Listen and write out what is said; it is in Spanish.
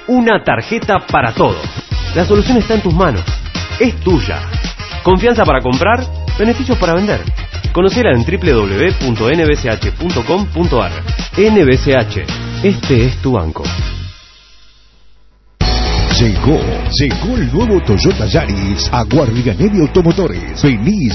Una tarjeta para todo. La solución está en tus manos. Es tuya. Confianza para comprar, beneficios para vender. Conocela en www.nbsh.com.ar. NBCH. Este es tu banco. Llegó el nuevo Toyota Yaris a Guardianelli Automotores. Vení